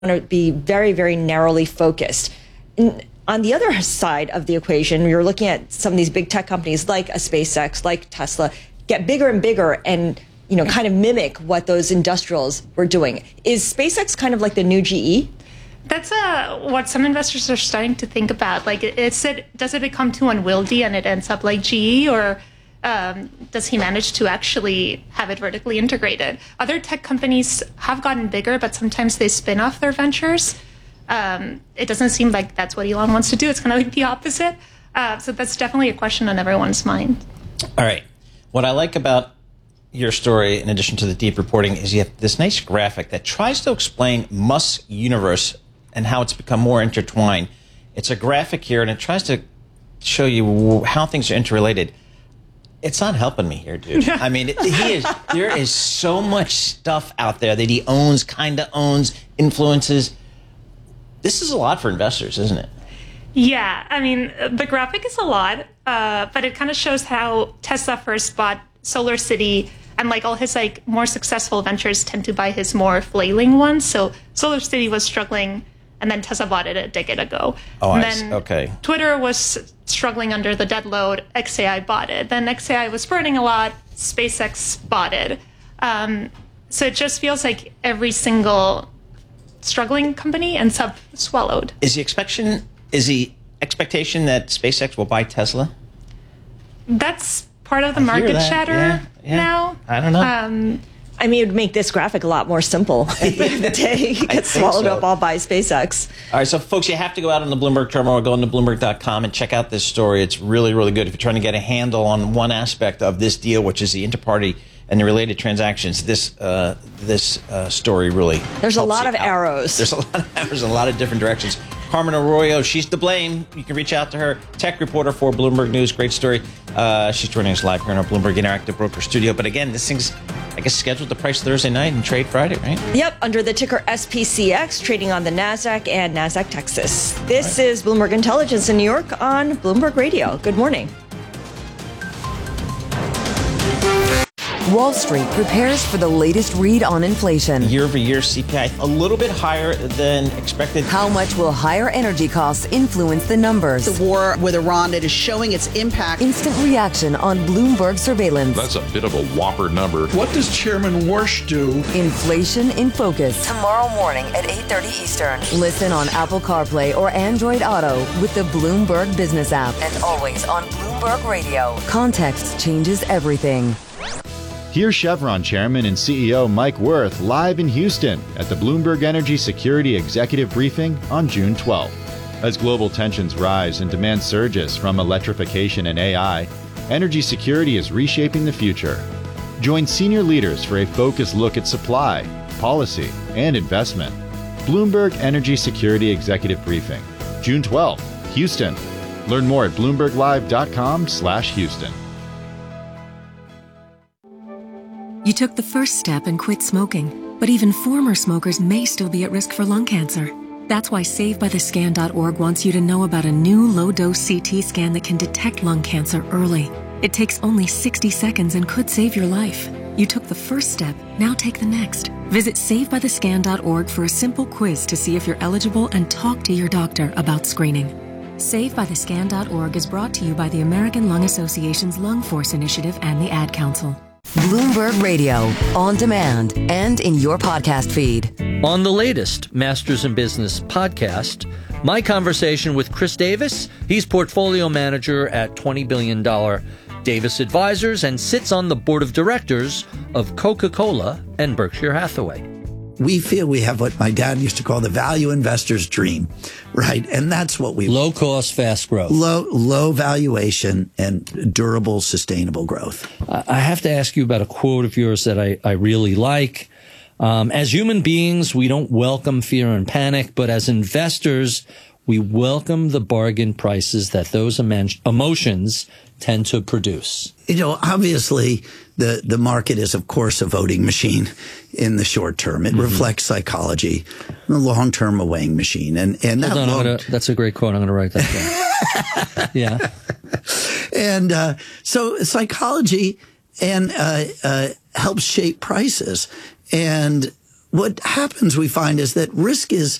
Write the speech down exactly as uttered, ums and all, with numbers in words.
to be very, very narrowly focused. And on the other side of the equation, you're looking at some of these big tech companies like a SpaceX, like Tesla, get bigger and bigger and, you know, kind of mimic what those industrials were doing. Is SpaceX kind of like the new G E? That's uh, what some investors are starting to think about. Like, is it, does it become too unwieldy and it ends up like G E, or um, does he manage to actually have it vertically integrated? Other tech companies have gotten bigger, but sometimes they spin off their ventures. Um, it doesn't seem like that's what Elon wants to do. It's kind of like the opposite. Uh, so that's definitely a question on everyone's mind. All right. What I like about your story, in addition to the deep reporting, is you have this nice graphic that tries to explain Musk's universe and how it's become more intertwined. It's a graphic here, and it tries to show you how things are interrelated. It's not helping me here, dude. I mean, he is. There is so much stuff out there that he owns, kind of owns, influences. This is a lot for investors, isn't it? Yeah, I mean, the graphic is a lot, uh, but it kind of shows how Tesla first bought SolarCity, and like all his like more successful ventures tend to buy his more flailing ones. So SolarCity was struggling, and then Tesla bought it a decade ago. Oh, and I then see. Okay. Twitter was struggling under the dead load. X A I bought it. Then X A I was burning a lot. SpaceX bought it. Um, so it just feels like every single struggling company ends up swallowed. Is the expectation is the expectation that SpaceX will buy Tesla? That's part of the I market that. chatter yeah, yeah. now. I don't know. Um, I mean, it would make this graphic a lot more simple at the end of the day. It gets swallowed so. up all by SpaceX. All right, so folks, you have to go out on the Bloomberg terminal or go into Bloomberg dot com and check out this story. It's really, really good. If you're trying to get a handle on one aspect of this deal, which is the interparty and the related transactions, this uh, this uh, story really There's a lot of out. arrows. There's a lot of arrows in a lot of different directions. Carmen Arroyo, she's to blame. You can reach out to her. Tech reporter for Bloomberg News. Great story. Uh, she's joining us live here in our Bloomberg Interactive Broker studio. But again, this thing's, I guess, scheduled to price Thursday night and trade Friday, right? Yep, under the ticker S P C X, trading on the NASDAQ and NASDAQ Texas. This right. is Bloomberg Intelligence in New York on Bloomberg Radio. Good morning. Wall Street prepares for the latest read on inflation. Year-over-year C P I a little bit higher than expected. How much will higher energy costs influence the numbers? The war with Iran, it is showing its impact. Instant reaction on Bloomberg surveillance. That's a bit of a whopper number. What does Chairman Warsh do? Inflation in Focus. Tomorrow morning at eight thirty Eastern. Listen on Apple CarPlay or Android Auto with the Bloomberg Business app. And always on Bloomberg Radio. Context changes everything. Here's Chevron Chairman and C E O Mike Wirth live in Houston at the Bloomberg Energy Security Executive Briefing on June twelfth. As global tensions rise and demand surges from electrification and A I, energy security is reshaping the future. Join senior leaders for a focused look at supply, policy, and investment. Bloomberg Energy Security Executive Briefing, June twelfth, Houston. Learn more at bloomberg live dot com slash Houston. You took the first step and quit smoking, but even former smokers may still be at risk for lung cancer. That's why save by the scan dot org wants you to know about a new low-dose C T scan that can detect lung cancer early. It takes only sixty seconds and could save your life. You took the first step, now take the next. Visit save by the scan dot org for a simple quiz to see if you're eligible and talk to your doctor about screening. save by the scan dot org is brought to you by the American Lung Association's Lung Force Initiative and the Ad Council. Bloomberg Radio, on demand and in your podcast feed. On the latest Masters in Business podcast, my conversation with Chris Davis. He's portfolio manager at twenty billion dollars Davis Advisors and sits on the board of directors of Coca-Cola and Berkshire Hathaway. We feel we have what my dad used to call the value investor's dream, right? And that's what we... Low cost, fast growth. Low, low valuation and durable, sustainable growth. I have to ask you about a quote of yours that I, I really like. Um, as human beings, we don't welcome fear and panic, but as investors, we welcome the bargain prices that those emotions tend to produce. You know, obviously, the, the market is, of course, a voting machine in the short term. It mm-hmm. reflects psychology. The long term, a weighing machine. And, and that Hold on, long... gonna, that's a great quote. I'm going to write that down. Yeah. And uh, so psychology and uh, uh, helps shape prices. And what happens, we find, is that risk is